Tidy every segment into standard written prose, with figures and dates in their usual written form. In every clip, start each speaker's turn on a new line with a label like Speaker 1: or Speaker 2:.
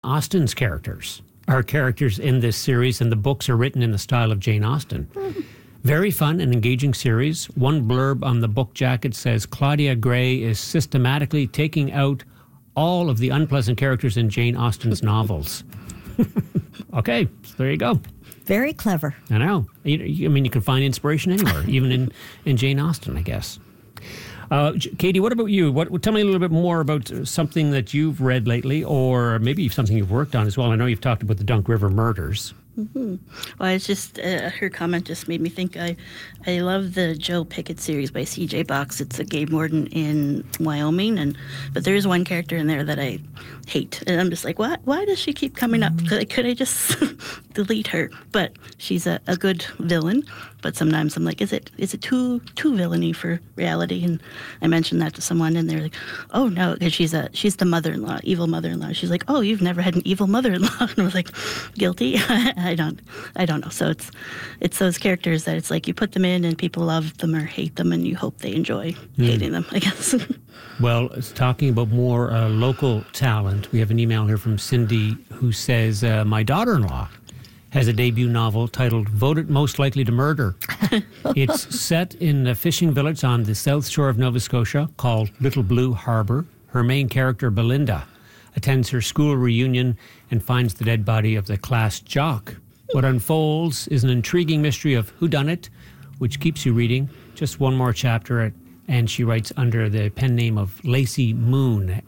Speaker 1: Austen's characters are characters in this series, and the books are written in the style of Jane Austen. Very fun and engaging series. One blurb on the book jacket says, Claudia Gray is systematically taking out all of the unpleasant characters in Jane Austen's novels. Okay, so there you go.
Speaker 2: Very clever.
Speaker 1: I know. I mean, you can find inspiration anywhere, even in Jane Austen, I guess. Katie, what about you? Tell me a little bit more about something that you've read lately, or maybe something you've worked on as well. I know you've talked about the Dunk River murders.
Speaker 3: Mm-hmm. Well, it's just her comment just made me think. I love the Joe Pickett series by C.J. Box. It's a game warden in Wyoming, but there is one character in there that I hate, and I'm just like, why does she keep coming up? Could I just delete her? But she's a good villain. But sometimes I'm like, is it too villainy for reality? And I mentioned that to someone, and they're like, oh no, because she's the mother-in-law, evil mother-in-law. She's like, oh, you've never had an evil mother-in-law? And I was like, guilty. I don't know. So it's those characters that it's like you put them in and people love them or hate them, and you hope they enjoy hating them, I guess.
Speaker 1: Well, talking about more local talent, we have an email here from Cindy who says, my daughter-in-law has a debut novel titled Voted Most Likely to Murder. It's set in a fishing village on the south shore of Nova Scotia called Little Blue Harbour. Her main character, Belinda, attends her school reunion and finds the dead body of the class jock. What unfolds is an intriguing mystery of whodunit, which keeps you reading. Just one more chapter, and she writes under the pen name of Lacey Moon,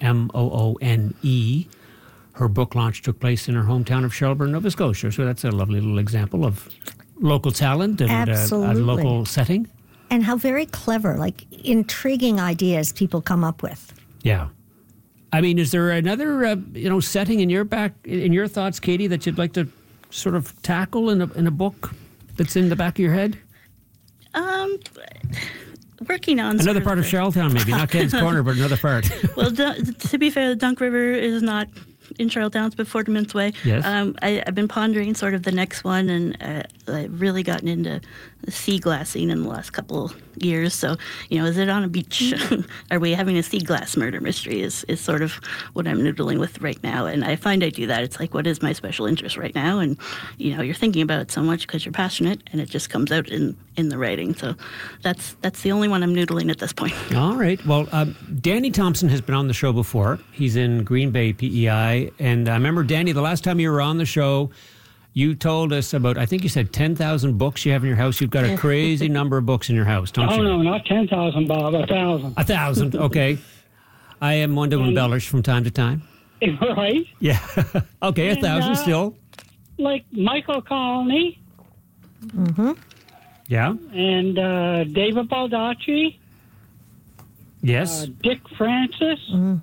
Speaker 1: Moone. Her book launch took place in her hometown of Shelburne, Nova Scotia. So that's a lovely little example of local talent and a local setting.
Speaker 2: And how very clever, like intriguing ideas people come up with.
Speaker 1: Yeah. I mean, is there another setting in your thoughts, Katie, that you'd like to sort of tackle in a book that's in the back of your head?
Speaker 3: Working on
Speaker 1: another part of Charlottetown, maybe not Ken's Corner, but another part.
Speaker 3: Well, to be fair, the Dunk River is not in Charlottetown, it's before Dement's Way.
Speaker 1: Yes.
Speaker 3: I've been pondering sort of the next one, and I've really gotten into sea glassing in the last couple years. So, is it on a beach? Are we having a sea glass murder mystery is sort of what I'm noodling with right now. And I find I do that. It's like, what is my special interest right now? And, you're thinking about it so much because you're passionate, and it just comes out in the writing. So that's the only one I'm noodling at this point.
Speaker 1: All right. Well, Danny Thompson has been on the show before. He's in Green Bay, PEI. And I remember, Danny, the last time you were on the show, you told us about, I think you said 10,000 books you have in your house. You've got a crazy number of books in your house, don't you?
Speaker 4: Oh, no, not 10,000, Bob, 1,000.
Speaker 1: 1,000, okay. I am one to embellish from time to time.
Speaker 4: Right?
Speaker 1: Yeah. Okay, 1,000 still.
Speaker 4: Like Michael Colney.
Speaker 2: Mm-hmm.
Speaker 1: Yeah.
Speaker 4: And David Baldacci.
Speaker 1: Yes.
Speaker 4: Dick Francis.
Speaker 2: Mm-hmm.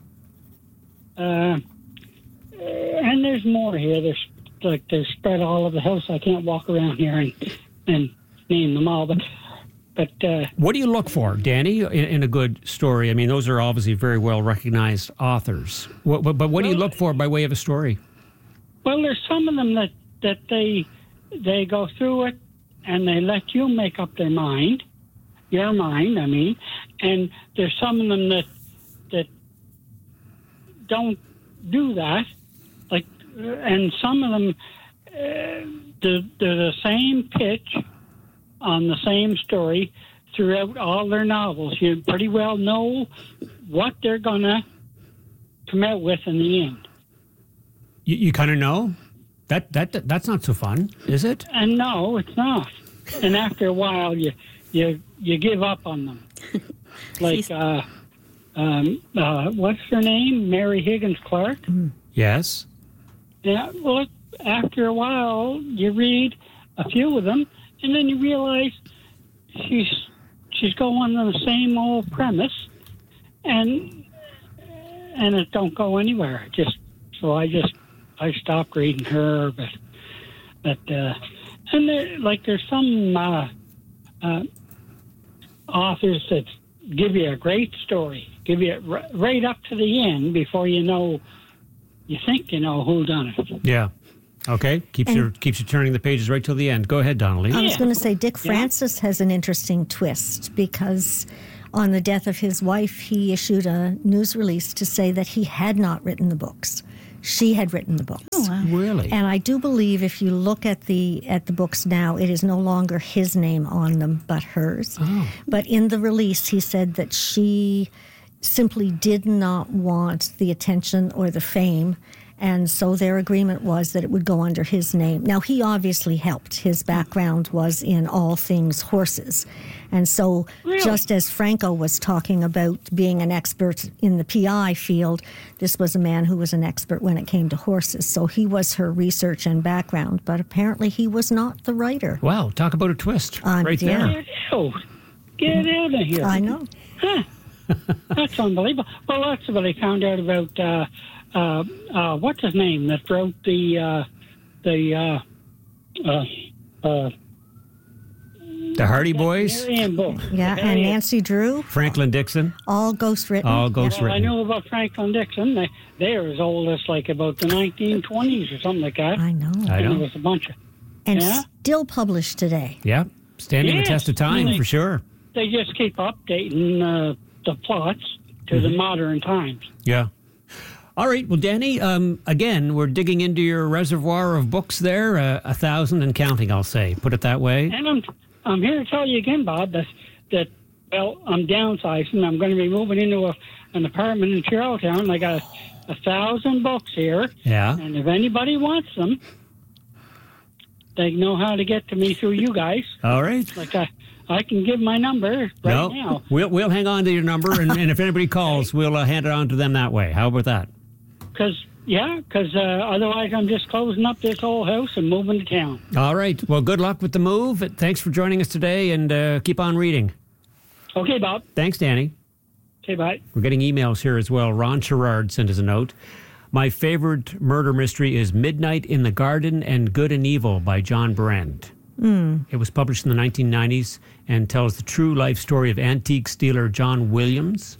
Speaker 4: And there's more here. They're spread all over the house. I can't walk around here and name them all. But
Speaker 1: what do you look for, Danny, in a good story? I mean, those are obviously very well recognized authors. But what do you look for by way of a story?
Speaker 4: Well, there's some of them that they go through it and they let you make up your mind. I mean, and there's some of them that don't do that. And some of them, they're the same pitch on the same story throughout all their novels. You pretty well know what they're going to come out with in the end.
Speaker 1: You kind of know? That's not so fun, is it?
Speaker 4: And no, it's not. And after a while, you give up on them. Like, what's her name? Mary Higgins Clark?
Speaker 1: Yes.
Speaker 4: Yeah, well, after a while, you read a few of them, and then you realize she's going on the same old premise, and it don't go anywhere. I stopped reading her, but and there's some authors that give you a great story, give you it right up to the end before you know. You think you know who done it.
Speaker 1: Yeah. Okay. Keeps you turning the pages right till the end. Go ahead, Donnelly.
Speaker 2: I was going to say Dick Francis has an interesting twist because on the death of his wife, he issued a news release to say that he had not written the books. She had written the books.
Speaker 3: Oh, wow.
Speaker 1: Really?
Speaker 2: And I do believe if you look at the books now, it is no longer his name on them, but hers.
Speaker 1: Oh.
Speaker 2: But in the release, he said that she simply did not want the attention or the fame, and so their agreement was that it would go under his name. Now, he obviously helped. His background was in all things horses. And so just as Franco was talking about being an expert in the PI field, this was a man who was an expert when it came to horses. So he was her research and background, but apparently he was not the writer.
Speaker 1: Wow, talk about a twist right
Speaker 2: yeah.
Speaker 1: there.
Speaker 4: Get out of here.
Speaker 2: I know.
Speaker 4: Huh. That's unbelievable. Well, that's what I found out about, what's his name that wrote the
Speaker 1: Hardy Boys,
Speaker 4: Marianne book.
Speaker 2: Yeah, and Nancy Drew,
Speaker 1: Franklin Dixon,
Speaker 2: all ghostwritten.
Speaker 1: all ghost
Speaker 4: Well, I
Speaker 1: written.
Speaker 4: know about Franklin Dixon. They're as old as like about the 1920s or something like that.
Speaker 2: I know.
Speaker 1: I
Speaker 4: And
Speaker 1: know.
Speaker 4: it was a bunch of.
Speaker 2: And
Speaker 4: Yeah?
Speaker 2: still published today.
Speaker 1: Yeah, standing the
Speaker 4: Yes,
Speaker 1: test of time
Speaker 4: really.
Speaker 1: for sure.
Speaker 4: They just keep updating the plots to the modern times.
Speaker 1: Yeah. All right. Well, Danny, again, we're digging into your reservoir of books there, 1,000 and counting, I'll say. Put it that way.
Speaker 4: And I'm here to tell you again, Bob, that well, I'm downsizing. I'm going to be moving into an apartment in Charlottetown. I got 1,000 books here.
Speaker 1: Yeah.
Speaker 4: And if anybody wants them, they know how to get to me through you guys.
Speaker 1: All right.
Speaker 4: Like I can give my number right now.
Speaker 1: We'll hang on to your number, and if anybody calls, we'll hand it on to them that way. How about that?
Speaker 4: Because otherwise I'm just closing up this whole house and moving to town.
Speaker 1: All right. Well, good luck with the move. Thanks for joining us today, and keep on reading.
Speaker 4: Okay, Bob.
Speaker 1: Thanks, Danny.
Speaker 4: Okay, bye.
Speaker 1: We're getting emails here as well. Ron Sherrard sent us a note. My favorite murder mystery is Midnight in the Garden and Good and Evil by John Brand. It was published in the 1990s and tells the true life story of antique stealer John Williams,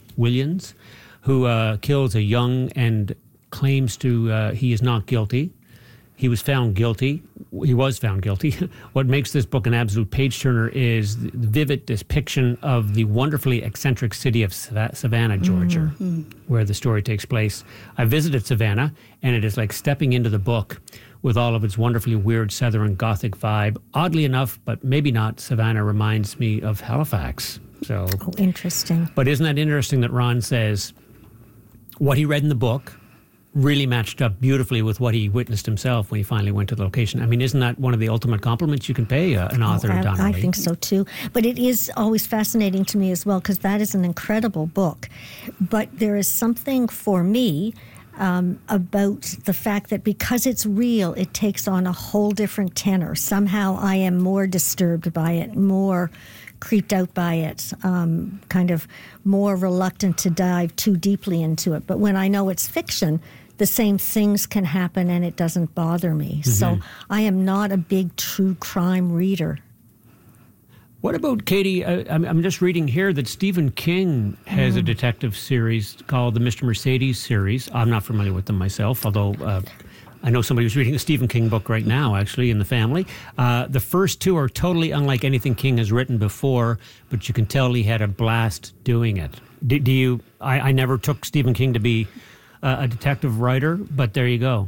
Speaker 1: who kills a young and claims to he is not guilty. He was found guilty. He was found guilty. What makes this book an absolute page-turner is the vivid depiction of the wonderfully eccentric city of Savannah, Georgia, where the story takes place. I visited Savannah, and it is like stepping into the book with all of its wonderfully weird Southern Gothic vibe. Oddly enough, but maybe not, Savannah reminds me of Halifax. So,
Speaker 2: Oh, interesting.
Speaker 1: but isn't that interesting that Ron says what he read in the book really matched up beautifully with what he witnessed himself when he finally went to the location? I mean, isn't that one of the ultimate compliments you can pay an author, Donna
Speaker 2: I
Speaker 1: Lee?
Speaker 2: think so too. But it is always fascinating to me as well because that is an incredible book. But there is something for me about the fact that because it's real, it takes on a whole different tenor. Somehow I am more disturbed by it, more creeped out by it, kind of more reluctant to dive too deeply into it. But when I know it's fiction, the same things can happen and it doesn't bother me. So I am not a big true crime reader.
Speaker 1: What about, Katie, I'm just reading here that Stephen King has a detective series called the Mr. Mercedes series. I'm not familiar with them myself, although I know somebody who's reading a Stephen King book right now, actually, in the family. The first two are totally unlike anything King has written before, but you can tell he had a blast doing it. Do you? I never took Stephen King to be a detective writer, but there you go.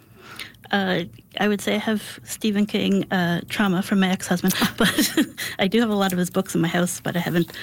Speaker 3: I would say I have Stephen King trauma from my ex-husband, but I do have a lot of his books in my house, but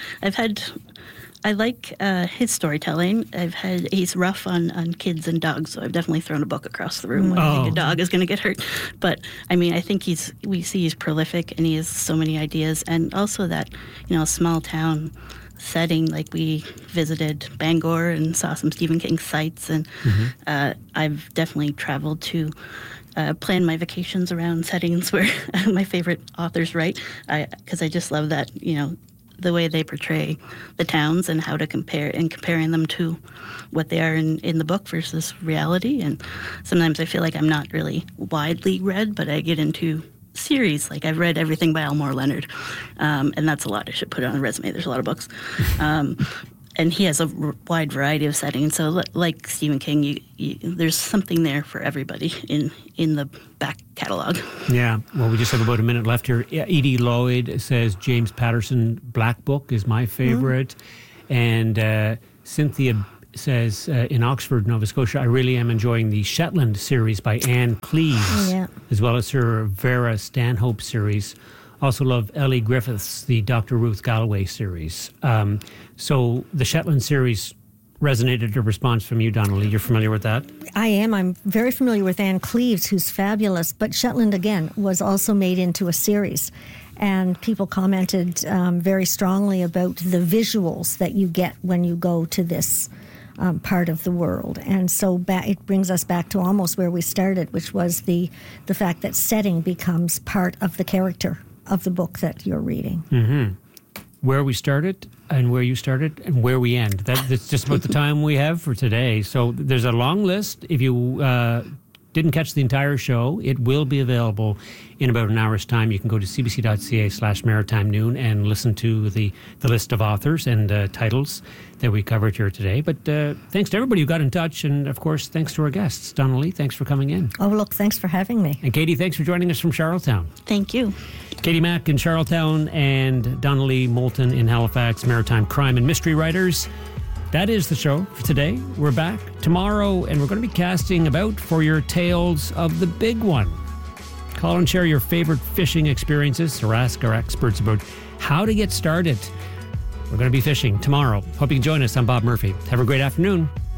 Speaker 3: I like his storytelling. He's rough on kids and dogs, so I've definitely thrown a book across the room when I think a dog is going to get hurt. But I mean, I think we see he's prolific and he has so many ideas, and also that, small town setting. Like, we visited Bangor and saw some Stephen King sites, and I've definitely traveled to plan my vacations around settings where my favorite authors write, because I just love that, the way they portray the towns and how to comparing them to what they are in the book versus reality. And sometimes I feel like I'm not really widely read, but I get into series. Like, I've read everything by Elmore Leonard, and that's a lot. I should put it on a resume. There's a lot of books. And he has a wide variety of settings. So like Stephen King, there's something there for everybody in the back catalog.
Speaker 1: Yeah. Well, we just have about a minute left here. Edie Lloyd says James Patterson Black Book is my favorite. And Cynthia says in Oxford, Nova Scotia, I really am enjoying the Shetland series by Anne Cleves, as well as her Vera Stanhope series. Also love Ellie Griffiths, the Dr. Ruth Galloway series. So the Shetland series resonated a response from you, Donnelly. You're familiar with that?
Speaker 2: I am. I'm very familiar with Anne Cleves, who's fabulous. But Shetland, again, was also made into a series. And people commented very strongly about the visuals that you get when you go to this part of the world. And so it brings us back to almost where we started, which was the fact that setting becomes part of the character of the book that you're reading.
Speaker 1: Mm-hmm. Where we started and where you started and where we end. That's just about the time we have for today. So there's a long list. If you didn't catch the entire show, it will be available in about an hour's time. You can go to cbc.ca/maritime noon and listen to the list of authors and titles that we covered here today. But thanks to everybody who got in touch. And, of course, thanks to our guests. Donnelly, thanks for coming in.
Speaker 2: Oh, look, thanks for having me.
Speaker 1: And Katie, thanks for joining us from Charlottetown.
Speaker 3: Thank you.
Speaker 1: Katie Mack in Charlottetown and Donnelly Moulton in Halifax, maritime crime and mystery writers. That is the show for today. We're back tomorrow, and we're going to be casting about for your tales of the big one. Call and share your favorite fishing experiences or ask our experts about how to get started. We're going to be fishing tomorrow. Hope you can join us. I'm Bob Murphy. Have a great afternoon.